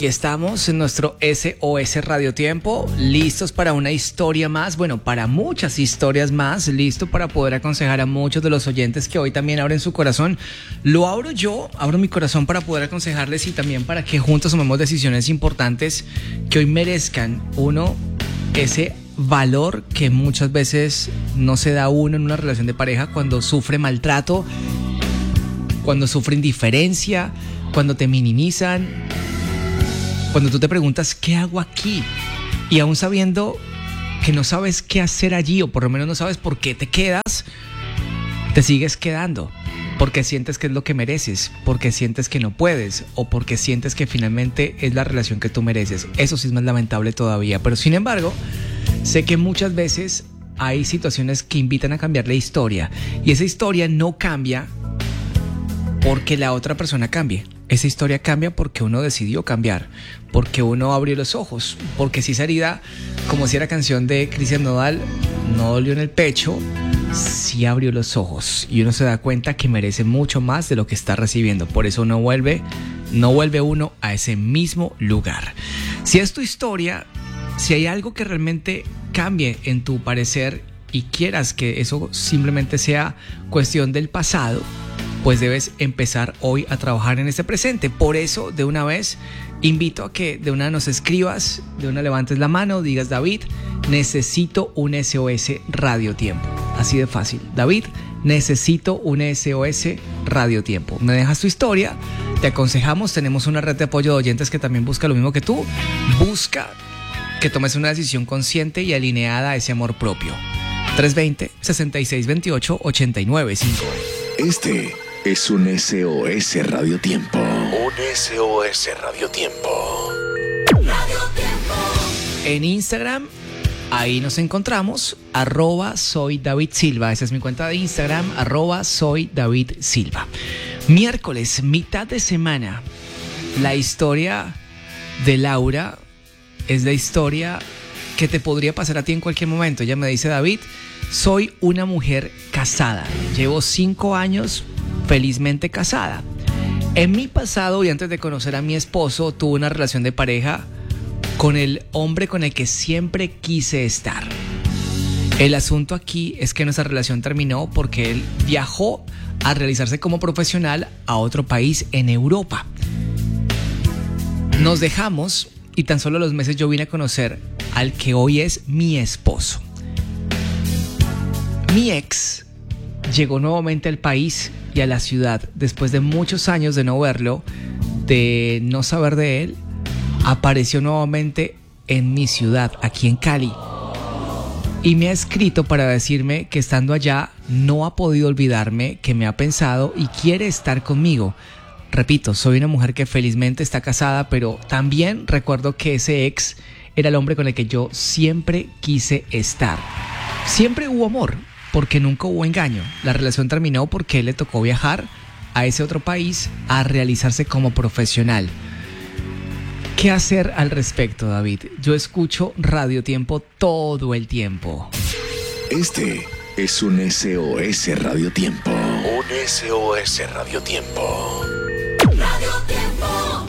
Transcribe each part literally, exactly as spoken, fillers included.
Aquí estamos en nuestro S O S Radio Tiempo, listos para una historia más, bueno, para muchas historias más, listo para poder aconsejar a muchos de los oyentes que hoy también abren su corazón. Lo abro yo, abro mi corazón para poder aconsejarles y también para que juntos tomemos decisiones importantes que hoy merezcan uno ese valor que muchas veces no se da uno en una relación de pareja cuando sufre maltrato, cuando sufre indiferencia, cuando te minimizan, cuando tú te preguntas ¿qué hago aquí? Y aún sabiendo que no sabes qué hacer allí, o por lo menos no sabes por qué te quedas, te sigues quedando porque sientes que es lo que mereces, porque sientes que no puedes o porque sientes que finalmente es la relación que tú mereces. Eso sí es más lamentable todavía, pero sin embargo sé que muchas veces hay situaciones que invitan a cambiar la historia y esa historia no cambia porque la otra persona cambie. Esa historia cambia porque uno decidió cambiar, porque uno abrió los ojos, porque si esa herida, como si era canción de Cristian Nodal, no dolió en el pecho, sí abrió los ojos y uno se da cuenta que merece mucho más de lo que está recibiendo. Por eso uno vuelve, no vuelve uno a ese mismo lugar. Si es tu historia, si hay algo que realmente cambie en tu parecer y quieras que eso simplemente sea cuestión del pasado, pues debes empezar hoy a trabajar en este presente. Por eso, de una vez, invito a que de una nos escribas, de una levantes la mano, digas: David, necesito un S O S Radio Tiempo. Así de fácil. David, necesito un S O S Radio Tiempo. Me dejas tu historia, te aconsejamos, tenemos una red de apoyo de oyentes que también busca lo mismo que tú. Busca que tomes una decisión consciente y alineada a ese amor propio. tres dos cero, seis seis dos ocho, ocho nueve cinco. Este es un S O S Radio Tiempo. Un S O S Radio Tiempo. Radio Tiempo. En Instagram, ahí nos encontramos, arroba soy David Silva. Esa es mi cuenta de Instagram, arroba soy David Silva. Miércoles, mitad de semana. La historia de Laura es la historia que te podría pasar a ti en cualquier momento. Ella me dice: David, soy una mujer casada. Llevo cinco años felizmente casada. En mi pasado y antes de conocer a mi esposo, tuve una relación de pareja con el hombre con el que siempre quise estar. El asunto aquí es que nuestra relación terminó porque él viajó a realizarse como profesional a otro país en Europa. Nos dejamos y tan solo a los meses yo vine a conocer al que hoy es mi esposo. Mi ex llegó nuevamente al país y a la ciudad después de muchos años de no verlo, de no saber de él. Apareció nuevamente en mi ciudad, aquí en Cali, y me ha escrito para decirme que estando allá no ha podido olvidarme, que me ha pensado y quiere estar conmigo. Repito, soy una mujer que felizmente está casada, pero también recuerdo que ese ex era el hombre con el que yo siempre quise estar. Siempre hubo amor, porque nunca hubo engaño. La relación terminó porque él le tocó viajar a ese otro país a realizarse como profesional. ¿Qué hacer al respecto, David? Yo escucho Radio Tiempo todo el tiempo. Este es un S O S Radio Tiempo. Un S O S Radio Tiempo. Radio Tiempo.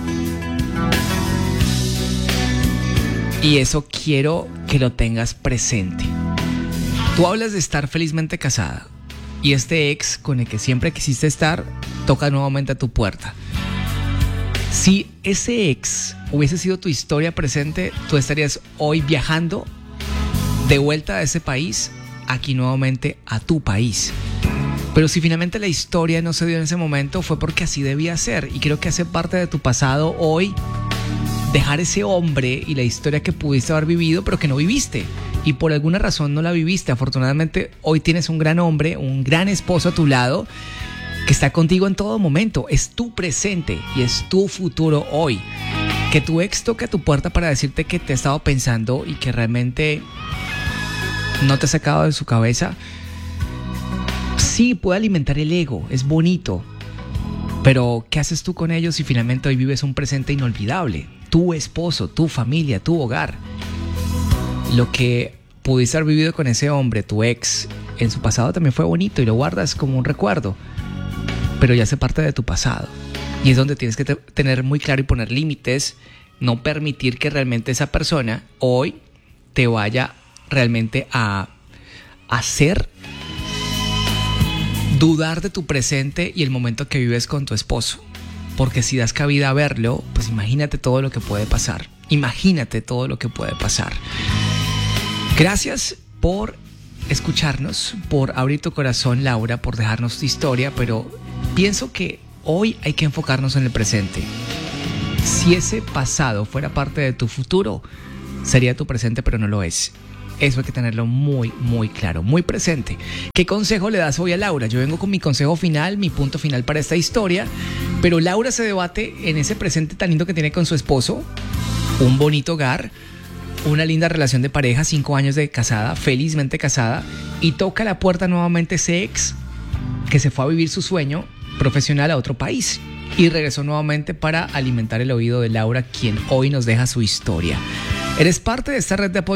Y eso quiero que lo tengas presente. Tú hablas de estar felizmente casada y este ex con el que siempre quisiste estar toca nuevamente a tu puerta. Si ese ex hubiese sido tu historia presente, tú estarías hoy viajando de vuelta a ese país, aquí nuevamente a tu país. Pero si finalmente la historia no se dio en ese momento, fue porque así debía ser. Y creo que hace parte de tu pasado hoy dejar ese hombre y la historia que pudiste haber vivido, pero que no viviste. Y por alguna razón no la viviste. Afortunadamente hoy tienes un gran hombre, un gran esposo a tu lado, que está contigo en todo momento. Es tu presente y es tu futuro hoy. Que tu ex toque a tu puerta para decirte que te ha estado pensando y que realmente no te ha sacado de su cabeza. Sí, puede alimentar el ego, es bonito. Pero ¿qué haces tú con ellos si finalmente hoy vives un presente inolvidable? Tu esposo, tu familia, tu hogar. Lo que pudiste haber vivido con ese hombre, tu ex, en su pasado también fue bonito y lo guardas como un recuerdo, pero ya hace parte de tu pasado. Y es donde tienes que te- tener muy claro y poner límites, no permitir que realmente esa persona hoy te vaya realmente a hacer dudar de tu presente y el momento que vives con tu esposo. Porque si das cabida a verlo, pues imagínate todo lo que puede pasar. Imagínate todo lo que puede pasar. Gracias por escucharnos, por abrir tu corazón, Laura, por dejarnos tu historia, pero pienso que hoy hay que enfocarnos en el presente. Si ese pasado fuera parte de tu futuro, sería tu presente, pero no lo es. Eso hay que tenerlo muy, muy claro, muy presente. ¿Qué consejo le das hoy a Laura? Yo vengo con mi consejo final, mi punto final para esta historia, pero Laura se debate en ese presente tan lindo que tiene con su esposo, un bonito hogar, una linda relación de pareja, cinco años de casada, felizmente casada, y toca la puerta nuevamente ese ex que se fue a vivir su sueño profesional a otro país y regresó nuevamente para alimentar el oído de Laura, quien hoy nos deja su historia. Eres parte de esta red de apoyo